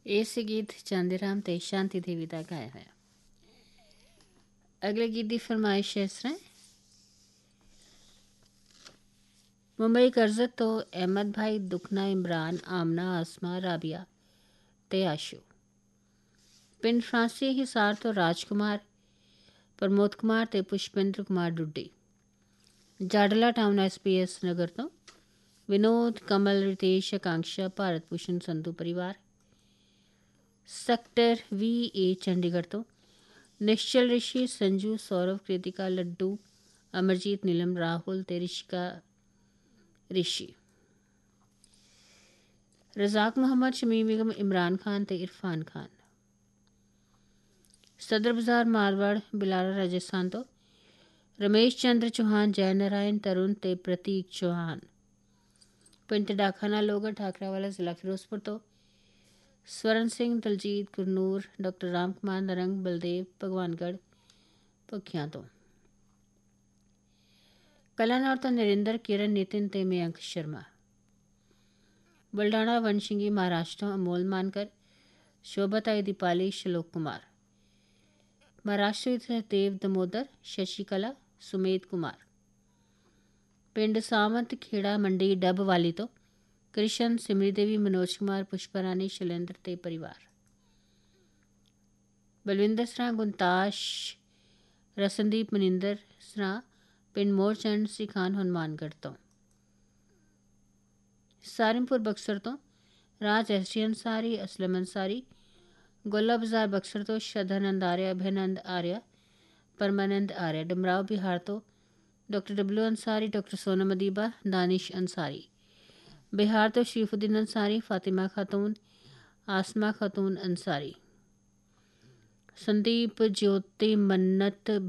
ਇਹ ਸੀ ਗੀਤ ਚਾਂਦੀ ਰਾਮ ਤੇ ਸ਼ਾਂਤੀ ਦੇਵੀ ਦਾ ਗਾਇਆ ਹੋਇਆ। ਅਗਲੇ ਗੀਤ ਦੀ ਫਰਮਾਇਸ਼ ਇਸ ਤਰ੍ਹਾਂ। ਮੁੰਬਈ ਕਰਜ਼ਤ ਤੋਂ ਅਹਿਮਦ ਭਾਈ, ਦੁਖਨਾ, ਇਮਰਾਨ, ਆਮਨਾ, ਆਸਮਾ, ਰਾਬੀਆ ਤੇ ਆਸ਼ੂ। ਪਿੰਡ ਫਰਾਂਸੀ ਹਿਸਾਰ ਤੋਂ ਰਾਜਕੁਮਾਰ, ਪ੍ਰਮੋਦ ਕੁਮਾਰ ਤੇ ਪੁਸ਼ਪਿੰਦਰ ਕੁਮਾਰ ਡੁੱਡੀ। ਜਾਡਲਾ ਟਾਊਨ SPS ਨਗਰ ਤੋਂ ਵਿਨੋਦ, ਕਮਲ, ਰਿਤੇਸ਼, ਆਕਾਂक्षा, ਭਾਰਤ ਭੂਸ਼ਣ ਸੰਧੂ ਪਰਿਵਾਰ। ਸੈਕਟਰ 20A ਚੰਡੀਗੜ੍ਹ ਤੋਂ ਨਿਸ਼ਚਲ, ਰਿਸ਼ੀ, ਸੰਜੂ, ਸੌਰਵ, ਕ੍ਰਿਤਿਕਾ, ਲੱਡੂ, ਅਮਰਜੀਤ, ਨੀਲਮ, ਰਾਹੁਲ ਤੇ ਰਿਸ਼ਿਕਾ ਰਿਸ਼ੀ। ਰਜ਼ਾਕ ਮੁਹੰਮਦ, ਸ਼ਮੀਮ ਬੇਗਮ, ਇਮਰਾਨ ਖਾਨ ਤੇ ਇਰਫਾਨ ਖਾਨ। ਸਦਰ ਬਾਜ਼ਾਰ ਮਾਰਵਾੜ ਬਿਲਾਰਾ ਰਾਜਸਥਾਨ ਤੋਂ ਰਮੇਸ਼ ਚੰਦਰ ਚੌਹਾਨ, ਜੈ ਨਾਰਾਇਣ, ਤਰੁਣ ਤੇ ਪ੍ਰਤੀਕ ਚੌਹਾਨ। ਪਿੰਡ ਡਾਖਾਨਾ ਲੋਗੜ ਠਾਕਰਾਵਾਲਾ ਜ਼ਿਲ੍ਹਾ ਫਿਰੋਜ਼ਪੁਰ ਤੋਂ ਸਵਰਨ ਸਿੰਘ, ਦਲਜੀਤ, ਗੁਰਨੂਰ, ਡਾਕਟਰ ਰਾਮ ਕੁਮਾਰ, ਨਰੰਗ, ਬਲਦੇਵ, ਭਗਵਾਨਗੜ੍ਹ ਭੁੱਖਿਆਂ ਤੋਂ। ਕਲਾਨੌਰ ਤੋਂ ਨਰਿੰਦਰ, ਕਿਰਨ, ਨਿਤਿਨ ਤੇ ਮਯੰਕ ਸ਼ਰਮਾ। ਬਲਡਾਣਾ ਵਨਸ਼ਿੰਗੀ ਮਹਾਰਾਸ਼ਟਰ ਤੋਂ ਅਮੋਲ ਮਾਨਕਰ, ਸ਼ੋਭਾਤਾਈ, ਦੀਪਾਲੀ, ਸ਼ਲੋਕ ਕੁਮਾਰ। ਮਹਾਰਾਸ਼ਟਰ ਵਿੱਚ ਦੇਵ ਦਮੋਦਰ, ਸ਼ਸ਼ੀ ਕਲਾ, ਸੁਮੇਧ ਕੁਮਾਰ। ਪਿੰਡ ਸਾਵੰਤ ਖੇੜਾ ਮੰਡੀ ਡੱਬ ਵਾਲੀ ਤੋਂ ਕ੍ਰਿਸ਼ਨ, ਸਿਮਰੀ ਦੇਵੀ, ਮਨੋਜ ਕੁਮਾਰ, ਪੁਸ਼ਪਾ ਰਾਣੀ, ਸ਼ੈਲੇਂਦਰ ਤੇ ਪਰਿਵਾਰ। ਬਲਵਿੰਦਰ ਸਰਾਂ, ਗੁੰਤਾਸ਼, ਰਸਨਦੀਪ, ਮਨਿੰਦਰ ਸਰਾਂ, ਪਿੰਡ ਮੋਰਚੰਡ ਸਿਖਾਨ, ਹਨੂੰਮਾਨਗੜ੍ਹ ਤੋਂ। ਸਾਰਿਮਪੁਰ ਬਕਸਰ ਤੋਂ ਰਾਜ SG ਅੰਸਾਰੀ, ਅਸਲਮ ਅੰਸਾਰੀ। ਗੋਲਾ ਬਾਜ਼ਾਰ ਬਕਸਰ ਤੋਂ ਸ਼ਰਧਾਨੰਦ ਆਰਿਆ, ਅਭੈਨੰਦ ਆਰਿਆ, ਪਰਮਾਨੰਦ ਆਰਿਆ। ਡਮਰਾਓ ਬਿਹਾਰ ਤੋਂ doctor W Ansari, doctor Sonam ਅਦੀਬਾ, ਦਾਨਿਸ਼ ਅੰਸਾਰੀ। ਬਿਹਾਰ ਤੋਂ ਸ਼ਰੀਫੁद्दीन ਅੰਸਾਰੀ, ਫਾਤਿਮਾ ਖਾਤੂਨ, ਆਸਮਾ ਖਾਤੂਨ ਅੰਸਾਰੀ। ਸੰਦੀਪ, ਜੋਤੀ, ਮੰਨਤ,